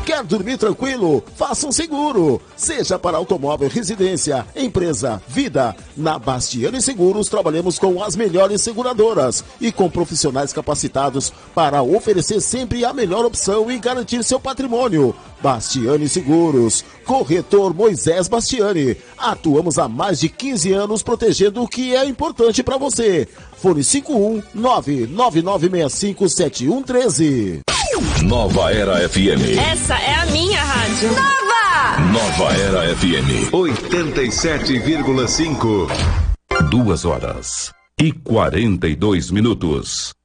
Quer dormir tranquilo? Faça um seguro. Seja para automóvel, residência, empresa, vida. Na Bastiani Seguros trabalhamos com as melhores seguradoras e com profissionais capacitados para oferecer sempre a melhor opção e garantir seu patrimônio. Bastiani Seguros. Corretor Moisés Bastiani. Atuamos há mais de 15 anos protegendo o que é importante para você. Fone 51999657113. Nova Era FM. Essa é a minha rádio. Nova Era FM 87,5. 2 horas e 42 minutos.